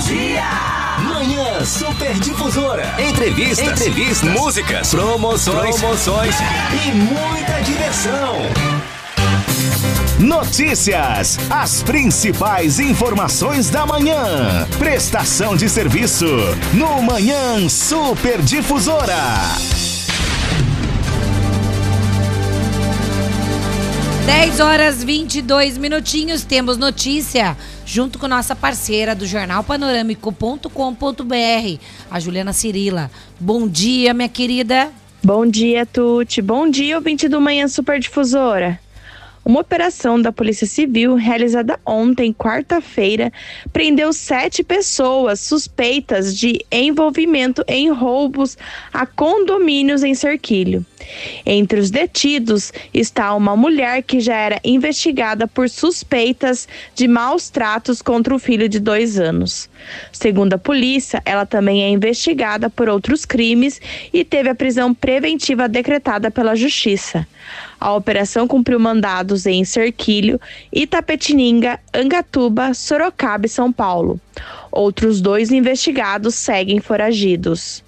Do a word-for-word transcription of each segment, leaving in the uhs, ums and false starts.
Manhã Super Difusora. Entrevistas, Entrevistas, músicas, promoções, promoções e muita diversão. Notícias, as principais informações da manhã. Prestação de serviço no Manhã Super Difusora. dez horas e vinte e dois minutinhos, temos notícia junto com nossa parceira do jornal panorâmico ponto com ponto b r, a Juliana Cirila. Bom dia, minha querida. Bom dia, Tuti. Bom dia, ouvinte do Manhã Super Difusora. Uma operação da Polícia Civil, realizada ontem, quarta-feira, prendeu sete pessoas suspeitas de envolvimento em roubos a condomínios em Cerquilho. Entre os detidos está uma mulher que já era investigada por suspeitas de maus tratos contra o filho de dois anos. Segundo a polícia, ela também é investigada por outros crimes e teve a prisão preventiva decretada pela Justiça. A operação cumpriu mandados em Cerquilho, Itapetininga, Angatuba, Sorocaba e São Paulo. Outros dois investigados seguem foragidos.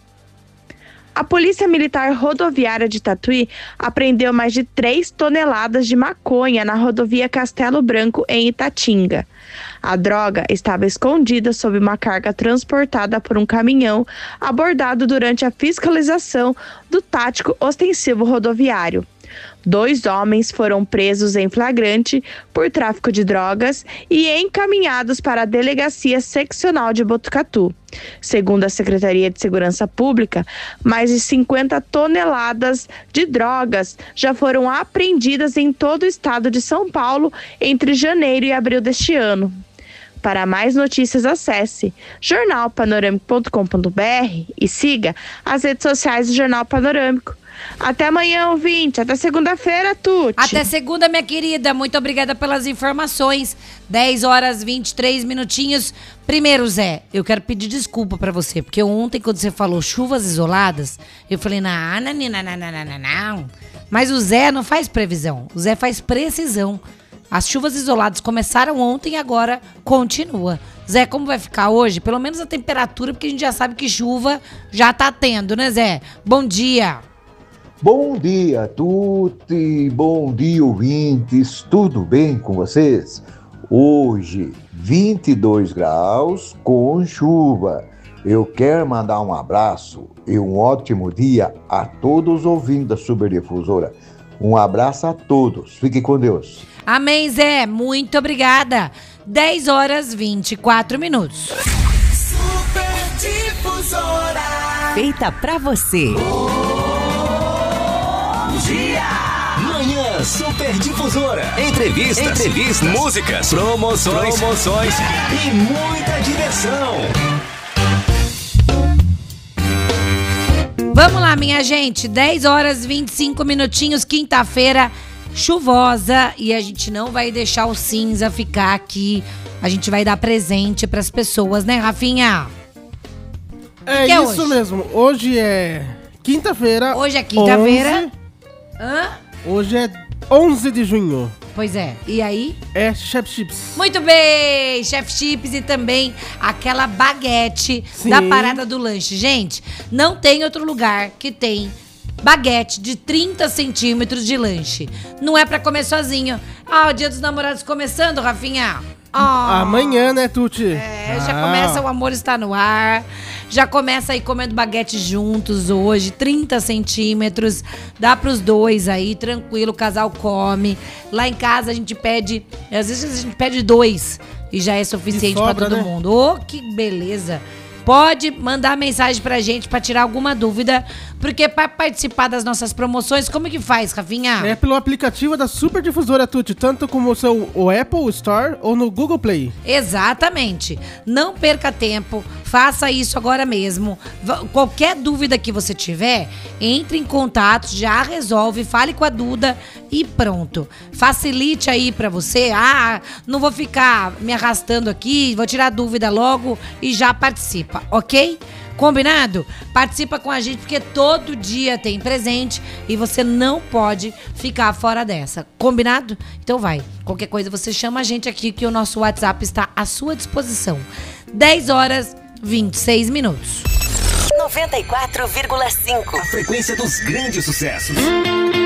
A Polícia Militar Rodoviária de Tatuí apreendeu mais de três toneladas de maconha na rodovia Castelo Branco, em Itatinga. A droga estava escondida sob uma carga transportada por um caminhão abordado durante a fiscalização do tático ostensivo rodoviário. Dois homens foram presos em flagrante por tráfico de drogas e encaminhados para a Delegacia Seccional de Botucatu. Segundo a Secretaria de Segurança Pública, mais de cinquenta toneladas de drogas já foram apreendidas em todo o estado de São Paulo entre janeiro e abril deste ano. Para mais notícias, acesse jornal panorâmico ponto com ponto b r e siga as redes sociais do Jornal Panorâmico. Até amanhã, ouvinte. Até segunda-feira, Tuti. Até segunda, minha querida. Muito obrigada pelas informações. dez horas e vinte e três minutinhos. Primeiro, Zé, eu quero pedir desculpa pra você, porque ontem, quando você falou chuvas isoladas, eu falei, não, não, não, não, não, não, não. Mas o Zé não faz previsão. O Zé faz precisão. As chuvas isoladas começaram ontem e agora continua. Zé, como vai ficar hoje? Pelo menos a temperatura, porque a gente já sabe que chuva já tá tendo, né, Zé? Bom dia. Bom dia, Tuti, bom dia, ouvintes, tudo bem com vocês? Hoje, vinte e dois graus com chuva. Eu quero mandar um abraço e um ótimo dia a todos os ouvintes da Super Difusora. Um abraço a todos, fiquem com Deus. Amém, Zé, muito obrigada. dez horas e vinte e quatro minutos. Super Difusora. Feita pra você. Manhã Super Difusora. Entrevistas, Entrevistas, músicas, promoções, promoções e muita diversão. Vamos lá, minha gente. dez horas e vinte e cinco minutinhos, quinta-feira chuvosa. E a gente não vai deixar o cinza ficar aqui. A gente vai dar presente pras pessoas, né, Rafinha? É que é isso hoje? mesmo. Hoje é quinta-feira. Hoje é quinta-feira. onze. Hã? Hoje é onze de junho. Pois é. E aí? É Chef Chips. Muito bem! Chef Chips e também aquela baguete Sim. da parada do lanche. Gente, não tem outro lugar que tem baguete de trinta centímetros de lanche. Não é pra comer sozinho. Ah, o Dia dos Namorados começando, Rafinha. Oh. Amanhã, né, Tuti? É, já Ah. começa, o amor está no ar. Já começa aí comendo baguete juntos hoje, trinta centímetros. Dá pros dois aí, tranquilo, o casal come. Lá em casa a gente pede, às vezes a gente pede dois e já é suficiente pra sobra, todo né? mundo. Ô, que beleza. Pode mandar mensagem pra gente pra tirar alguma dúvida, porque pra participar das nossas promoções, como que faz, Rafinha? É pelo aplicativo da Super Difusora, Tuti, tanto como o seu o Apple Store ou no Google Play. Exatamente. Não perca tempo, faça isso agora mesmo. Va- Qualquer dúvida que você tiver, entre em contato, já resolve, fale com a Duda e pronto. Facilite aí pra você. Ah, não vou ficar me arrastando aqui, vou tirar dúvida logo e já participa, ok? Combinado? Participa com a gente porque todo dia tem presente e você não pode ficar fora dessa. Combinado? Então vai. Qualquer coisa você chama a gente aqui que o nosso WhatsApp está à sua disposição. dez horas e vinte e seis minutos. noventa e quatro vírgula cinco. A frequência dos grandes sucessos.